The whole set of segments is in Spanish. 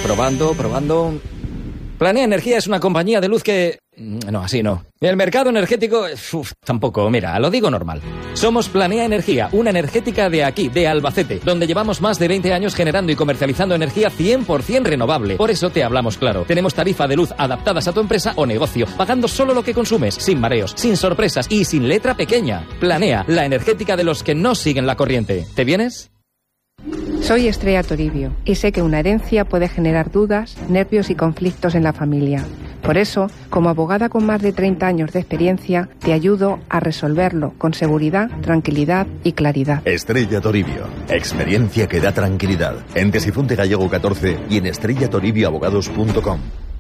Probando. Planea Energía es una compañía de luz que... No, así no. El mercado energético... tampoco, mira, lo digo normal. Somos Planea Energía, una energética de aquí, de Albacete, donde llevamos más de 20 años generando y comercializando energía 100% renovable. Por eso te hablamos claro. Tenemos tarifa de luz adaptadas a tu empresa o negocio, pagando solo lo que consumes, sin mareos, sin sorpresas y sin letra pequeña. Planea, la energética de los que no siguen la corriente. ¿Te vienes? Soy Estrella Toribio y sé que una herencia puede generar dudas, nervios y conflictos en la familia. Por eso, como abogada con más de 30 años de experiencia, te ayudo a resolverlo con seguridad, tranquilidad y claridad. Estrella Toribio. Experiencia que da tranquilidad. En Tesifonte Gallego 14 y en estrellatoribioabogados.com.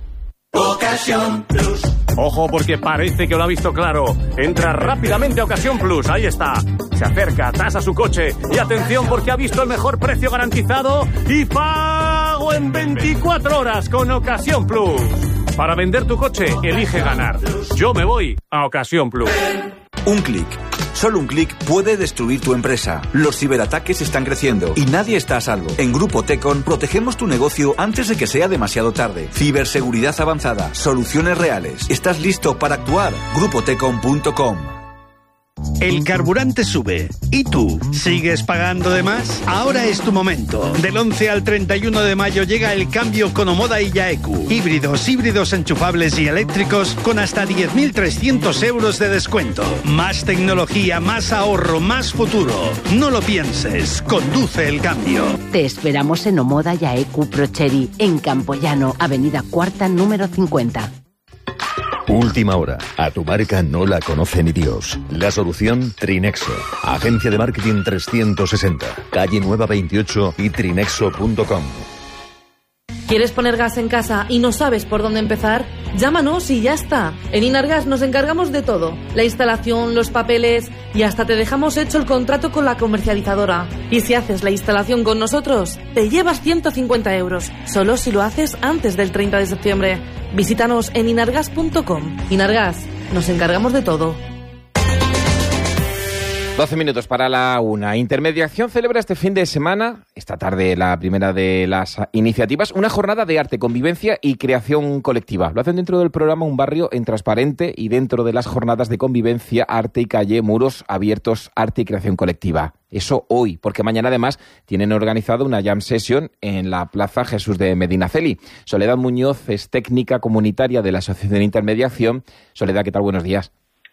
Ocasión Plus. Ojo, porque parece que lo ha visto claro. Entra rápidamente a Ocasión Plus, ahí está. Se acerca, tasa su coche y atención porque ha visto el mejor precio garantizado y pago en 24 horas con Ocasión Plus. Para vender tu coche, elige ganar. Yo me voy a Ocasión Plus. Un clic. Solo un clic puede destruir tu empresa. Los ciberataques están creciendo y nadie está a salvo. En Grupo Tecon protegemos tu negocio antes de que sea demasiado tarde. Ciberseguridad avanzada, soluciones reales. ¿Estás listo para actuar? Grupotecon.com. El carburante sube. ¿Y tú? ¿Sigues pagando de más? Ahora es tu momento. Del 11 al 31 de mayo llega el cambio con Omoda y Yaeku. Híbridos enchufables y eléctricos con hasta 10.300 euros de descuento. Más tecnología, más ahorro, más futuro. No lo pienses. Conduce el cambio. Te esperamos en Omoda Yaeku Procheri, en Campoyano, Avenida Cuarta, número 50. Última hora. A tu marca no la conoce ni Dios. La solución, Trinexo. Agencia de Marketing 360. Calle Nueva 28 y trinexo.com. ¿Quieres poner gas en casa y no sabes por dónde empezar? Llámanos y ya está. En Inargas nos encargamos de todo. La instalación, los papeles y hasta te dejamos hecho el contrato con la comercializadora. Y si haces la instalación con nosotros, te llevas 150 euros. Solo si lo haces antes del 30 de septiembre. Visítanos en inargas.com. Inargas, nos encargamos de todo. 12 minutos para la 1. Intermediación celebra este fin de semana, esta tarde la primera de las iniciativas, una jornada de arte, convivencia y creación colectiva. Lo hacen dentro del programa Un Barrio en Transparente y dentro de las jornadas de convivencia, arte y calle, muros abiertos, arte y creación colectiva. Eso hoy, porque mañana además tienen organizado una jam session en la Plaza Jesús de Medinaceli. Soledad Muñoz es técnica comunitaria de la Asociación de Intermediación. Soledad, ¿qué tal? Buenos días.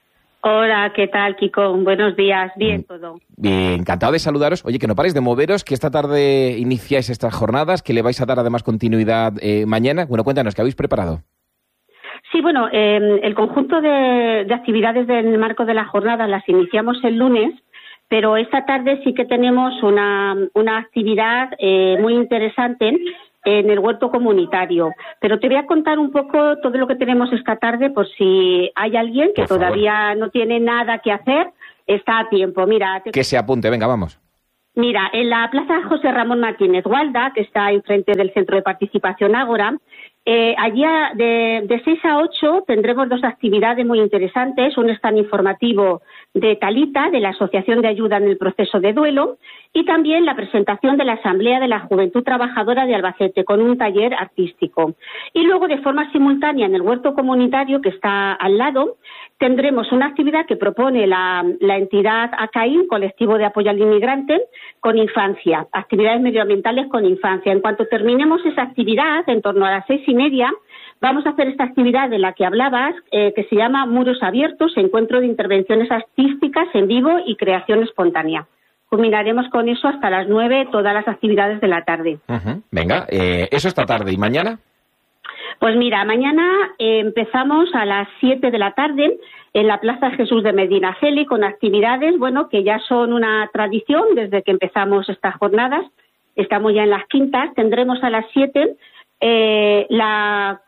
Hola, ¿qué tal, Kiko? Buenos días, bien todo. Bien, encantado de saludaros. Oye, que no paréis de moveros, que esta tarde iniciáis estas jornadas, que le vais a dar además continuidad mañana. Bueno, cuéntanos, ¿qué habéis preparado? Sí, bueno, el conjunto de actividades del marco de la jornada las iniciamos el lunes, pero esta tarde sí que tenemos una actividad muy interesante en el huerto comunitario. Pero te voy a contar un poco todo lo que tenemos esta tarde por si hay alguien que todavía no tiene nada que hacer, está a tiempo. Mira, que se apunte, venga, vamos. Mira, en la Plaza José Ramón Martínez Gualda, que está enfrente del Centro de Participación Ágora, allí de 6 a 8 tendremos dos actividades muy interesantes, un stand informativo de Talita, de la Asociación de Ayuda en el Proceso de Duelo, y también la presentación de la Asamblea de la Juventud Trabajadora de Albacete, con un taller artístico. Y luego, de forma simultánea, en el huerto comunitario, que está al lado, tendremos una actividad que propone la entidad ACAIN, Colectivo de Apoyo al Inmigrante, con infancia, actividades medioambientales con infancia. En cuanto terminemos esa actividad, en torno a las 6:30, vamos a hacer esta actividad de la que hablabas, que se llama Muros Abiertos, encuentro de intervenciones artísticas en vivo y creación espontánea. Culminaremos con eso hasta las 9, todas las actividades de la tarde. Uh-huh. Venga, eso esta tarde. ¿Y mañana? Pues mira, mañana empezamos a las 7 de la tarde en la Plaza Jesús de Medinaceli con actividades, bueno, que ya son una tradición desde que empezamos estas jornadas. Estamos ya en las quintas. Tendremos a las 7 la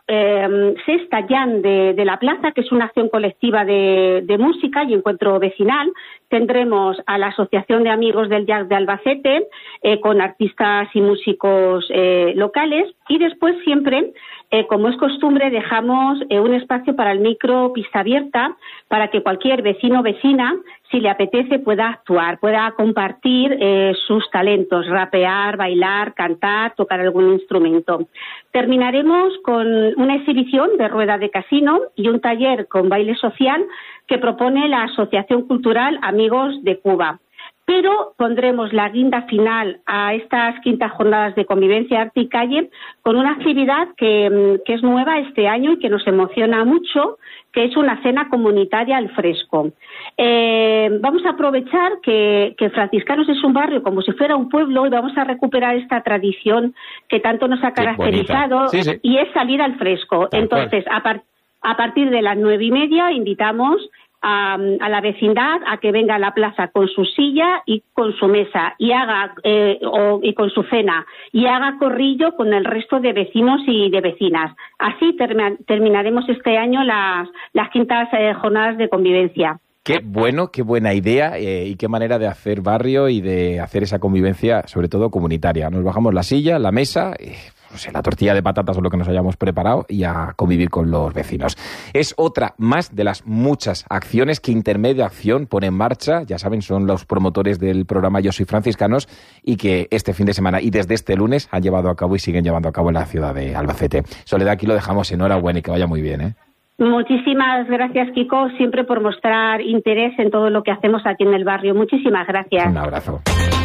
Sexta Jam de la Plaza, que es una acción colectiva de música y encuentro vecinal. Tendremos a la Asociación de Amigos del Jazz de Albacete, con artistas y músicos locales. Y después siempre, como es costumbre, dejamos un espacio para el micro pista abierta, para que cualquier vecino o vecina, si le apetece, pueda actuar, pueda compartir sus talentos, rapear, bailar, cantar, tocar algún instrumento. Terminaremos con una exhibición de rueda de casino y un taller con baile social que propone la Asociación Cultural Amigos de Cuba. Pero pondremos la guinda final a estas quintas jornadas de convivencia, arte y calle con una actividad que es nueva este año y que nos emociona mucho, que es una cena comunitaria al fresco. Vamos a aprovechar que Franciscanos es un barrio como si fuera un pueblo y vamos a recuperar esta tradición que tanto nos ha caracterizado, sí. Y es salir al fresco. Entonces, a partir de las 9:30 invitamos a la vecindad a que venga a la plaza con su silla y con su mesa y y con su cena y haga corrillo con el resto de vecinos y de vecinas. Así terminaremos este año las quintas jornadas de convivencia. Qué buena idea y qué manera de hacer barrio y de hacer esa convivencia, sobre todo comunitaria. Nos bajamos la silla, la mesa, no sé, la tortilla de patatas o lo que nos hayamos preparado y a convivir con los vecinos. Es otra más de las muchas acciones que Intermedia Acción pone en marcha. Ya saben, son los promotores del programa Yo Soy Franciscanos y que este fin de semana y desde este lunes han llevado a cabo y siguen llevando a cabo en la ciudad de Albacete. Soledad, aquí lo dejamos. Enhorabuena y que vaya muy bien, ¿eh? Muchísimas gracias, Kiko, siempre por mostrar interés en todo lo que hacemos aquí en el barrio. Muchísimas gracias. Un abrazo.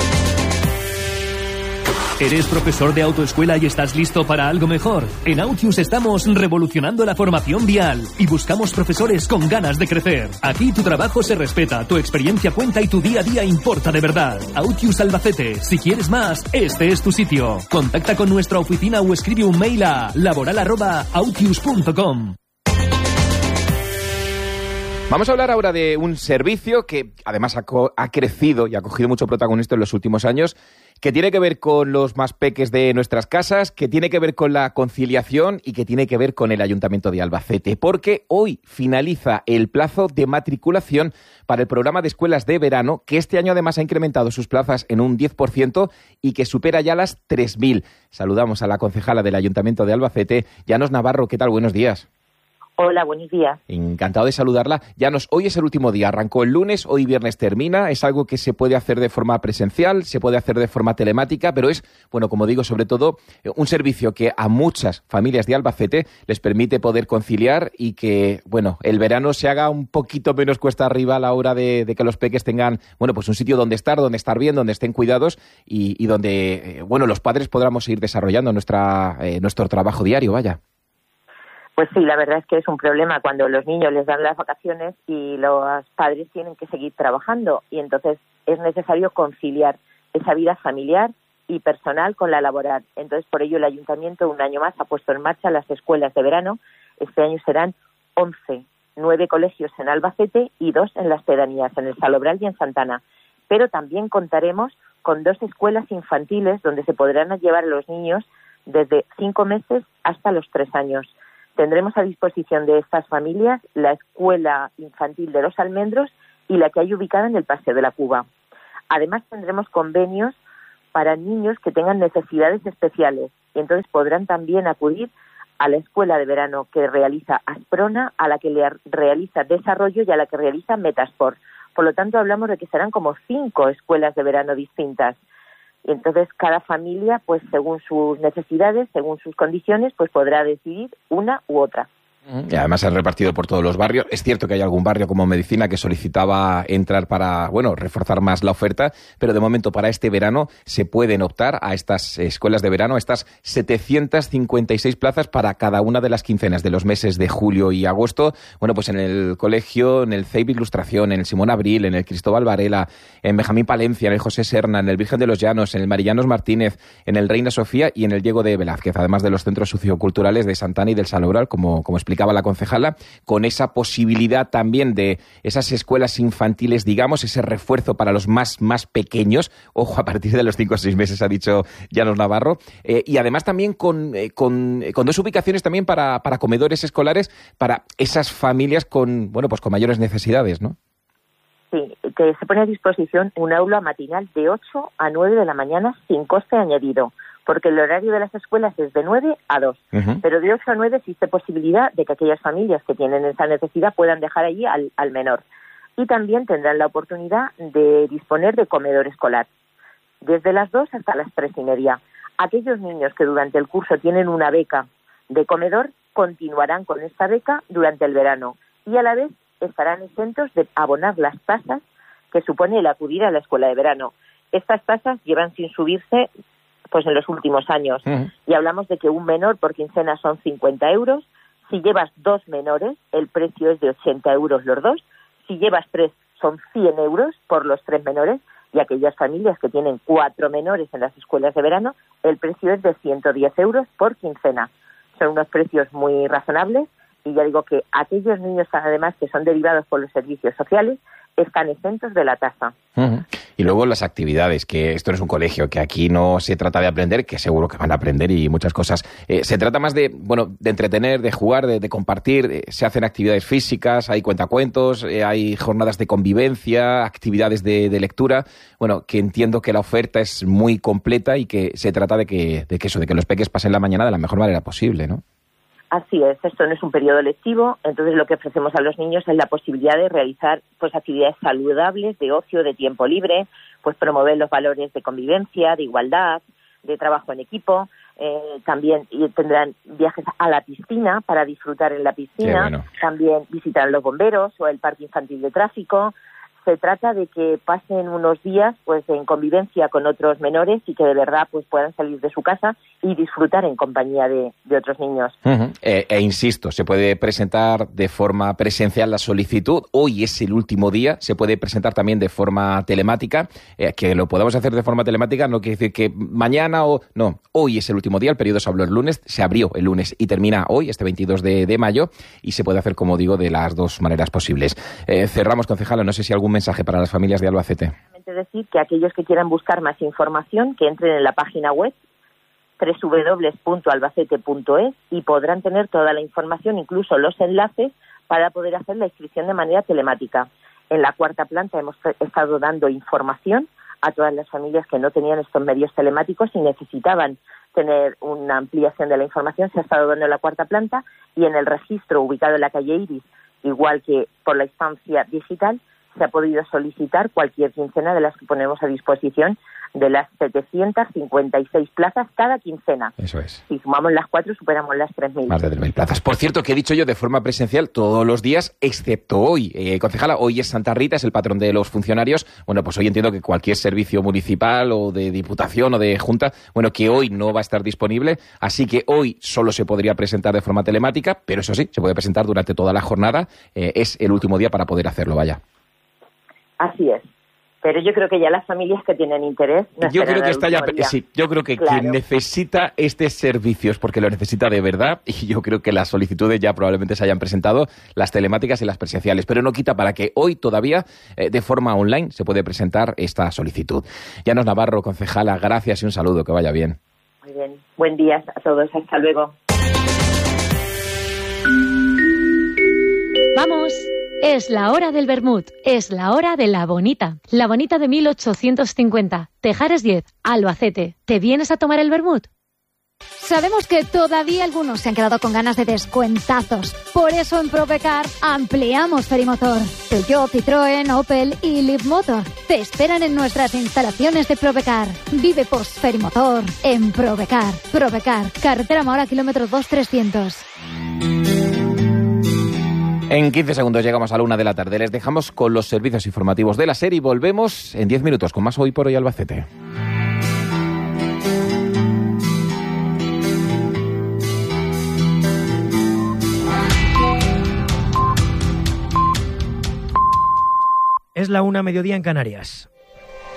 ¿Eres profesor de autoescuela y estás listo para algo mejor? En Autius estamos revolucionando la formación vial y buscamos profesores con ganas de crecer. Aquí tu trabajo se respeta, tu experiencia cuenta y tu día a día importa de verdad. Autius Albacete. Si quieres más, este es tu sitio. Contacta con nuestra oficina o escribe un mail a laboral@autius.com. Vamos a hablar ahora de un servicio que además ha crecido y ha cogido mucho protagonismo en los últimos años, que tiene que ver con los más peques de nuestras casas, que tiene que ver con la conciliación y que tiene que ver con el Ayuntamiento de Albacete, porque hoy finaliza el plazo de matriculación para el programa de escuelas de verano, que este año además ha incrementado sus plazas en un 10% y que supera ya las 3.000. Saludamos a la concejala del Ayuntamiento de Albacete, Llanos Navarro. ¿Qué tal? Buenos días. Hola, buenos días. Encantado de saludarla. Llanos, hoy es el último día, arrancó el lunes, hoy viernes termina, es algo que se puede hacer de forma presencial, se puede hacer de forma telemática, pero es, bueno, como digo, sobre todo un servicio que a muchas familias de Albacete les permite poder conciliar y que, bueno, el verano se haga un poquito menos cuesta arriba a la hora de que los peques tengan, bueno, pues un sitio donde estar bien, donde estén cuidados y donde, bueno, los padres podamos seguir desarrollando nuestro trabajo diario, vaya. Pues sí, la verdad es que es un problema cuando los niños les dan las vacaciones y los padres tienen que seguir trabajando y entonces es necesario conciliar esa vida familiar y personal con la laboral. Entonces, por ello, el Ayuntamiento un año más ha puesto en marcha las escuelas de verano. Este año serán 11, 9 colegios en Albacete y 2 en las pedanías, en el Salobral y en Santana. Pero también contaremos con 2 escuelas infantiles donde se podrán llevar a los niños desde 5 meses hasta los 3 años. Tendremos a disposición de estas familias la Escuela Infantil de los Almendros y la que hay ubicada en el Paseo de la Cuba. Además, tendremos convenios para niños que tengan necesidades especiales y entonces podrán también acudir a la escuela de verano que realiza Asprona, a la que le realiza Desarrollo y a la que realiza Metasport. Por lo tanto, hablamos de que serán como 5 escuelas de verano distintas. Y entonces cada familia, pues según sus necesidades, según sus condiciones, pues podrá decidir una u otra. Y además se han repartido por todos los barrios. Es cierto que hay algún barrio como Medicina que solicitaba entrar para, bueno, reforzar más la oferta, pero de momento para este verano se pueden optar a estas escuelas de verano, a estas 756 plazas para cada una de las quincenas de los meses de julio y agosto. Bueno, pues en el colegio, en el CEIP Ilustración, en el Simón Abril, en el Cristóbal Varela, en Benjamín Palencia, en el José Serna, en el Virgen de los Llanos, en el Marillanos Martínez, en el Reina Sofía y en el Diego de Velázquez, además de los centros socioculturales de Santana y del Salobral, como explicaba explicaba la concejala, con esa posibilidad también de esas escuelas infantiles, digamos, ese refuerzo para los más pequeños, ojo, a partir de los 5 o 6 meses, ha dicho Llanos Navarro, y además también con 2 ubicaciones también para comedores escolares para esas familias con mayores necesidades, ¿no? Sí, que se pone a disposición un aula matinal de 8 a 9 de la mañana sin coste añadido, porque el horario de las escuelas es de 9 a 2, pero de 8 a 9 existe posibilidad de que aquellas familias que tienen esa necesidad puedan dejar allí al menor. Y también tendrán la oportunidad de disponer de comedor escolar, desde las 2 hasta las 3:30. Aquellos niños que durante el curso tienen una beca de comedor continuarán con esta beca durante el verano y a la vez estarán exentos de abonar las tasas que supone el acudir a la escuela de verano. Estas tasas llevan sin subirse pues en los últimos años y hablamos de que un menor por quincena son 50 euros. Si llevas 2 menores, el precio es de 80 euros los 2. Si llevas 3, son 100 euros por los 3 menores. Y aquellas familias que tienen 4 menores en las escuelas de verano, el precio es de 110 euros por quincena. Son unos precios muy razonables y ya digo que aquellos niños, además, que son derivados por los servicios sociales, están exentos de la tasa. Y luego las actividades, que esto no es un colegio, que aquí no se trata de aprender, que seguro que van a aprender y muchas cosas. Se trata más de entretener, de jugar, de compartir. Se hacen actividades físicas, hay cuentacuentos, hay jornadas de convivencia, actividades de lectura. Bueno, que entiendo que la oferta es muy completa y que se trata de que los peques pasen la mañana de la mejor manera posible, ¿no? Así es, esto no es un periodo lectivo, entonces lo que ofrecemos a los niños es la posibilidad de realizar pues actividades saludables, de ocio, de tiempo libre, pues promover los valores de convivencia, de igualdad, de trabajo en equipo. También tendrán viajes a la piscina para disfrutar en la piscina, bueno. También visitar los bomberos o el parque infantil de tráfico. Se trata de que pasen unos días pues en convivencia con otros menores y que de verdad pues puedan salir de su casa y disfrutar en compañía de otros niños. Insisto, se puede presentar de forma presencial la solicitud. Hoy es el último día. Se puede presentar también de forma telemática. Que lo podamos hacer de forma telemática no quiere decir que mañana o... No, hoy es el último día. El periodo se abrió el lunes y termina hoy, este 22 de mayo, y se puede hacer, como digo, de las 2 maneras posibles. Cerramos, concejala. No sé si algún mensaje para las familias de Albacete. Decir que aquellos que quieran buscar más información, que entren en la página web www.albacete.es y podrán tener toda la información, incluso los enlaces, para poder hacer la inscripción de manera telemática. En la 4ª planta hemos estado dando información a todas las familias que no tenían estos medios telemáticos y necesitaban tener una ampliación de la información. Se ha estado dando en la 4ª planta y en el registro ubicado en la calle Iris, igual que por la instancia digital, se ha podido solicitar cualquier quincena de las que ponemos a disposición de las 756 plazas cada quincena. Eso es. Si sumamos las 4, superamos las 3.000. Más de 3.000 plazas. Por cierto, que he dicho yo de forma presencial todos los días, excepto hoy. Concejala, hoy es Santa Rita, es el patrón de los funcionarios. Bueno, pues hoy entiendo que cualquier servicio municipal o de diputación o de junta, bueno, que hoy no va a estar disponible, así que hoy solo se podría presentar de forma telemática, pero eso sí, se puede presentar durante toda la jornada. Es el último día para poder hacerlo, vaya. Así es. Pero yo creo que ya las familias que tienen interés... Yo creo que está ya... Sí, yo creo que claro. Quien necesita este servicio es porque lo necesita de verdad, y yo creo que las solicitudes ya probablemente se hayan presentado, las telemáticas y las presenciales, pero no quita para que hoy todavía de forma online se puede presentar esta solicitud. Llanos Navarro, concejala, gracias y un saludo, que vaya bien. Muy bien. Buen día a todos, hasta luego. ¡Vamos! Es la hora del vermut, es la hora de La Bonita. La Bonita de 1850, Tejares 10, Albacete. ¿Te vienes a tomar el vermut? Sabemos que todavía algunos se han quedado con ganas de descuentazos. Por eso en Probecar ampliamos Ferimotor. Peugeot, Citroën, Opel y Leapmotor te esperan en nuestras instalaciones de Probecar. Vive post Ferimotor en Probecar. Probecar, carretera Mahora, kilómetro 2300. En 15 segundos llegamos a la 1 de la tarde. Les dejamos con los servicios informativos de la SER y volvemos en 10 minutos con más Hoy por Hoy Albacete. Es la 1:00 en Canarias.